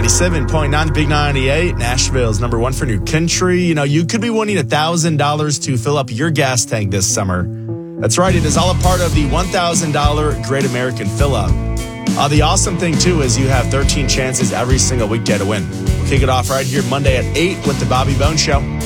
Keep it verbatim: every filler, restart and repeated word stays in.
ninety-seven point nine, the Big ninety-eight, Nashville's number one for new country. You know, you could be winning one thousand dollars to fill up your gas tank this summer. That's right. It is all a part of the one thousand dollars Great American Fill-Up. Uh, the awesome thing, too, is you have thirteen chances every single weekday to win. We'll kick it off right here Monday at eight with the Bobby Bones Show.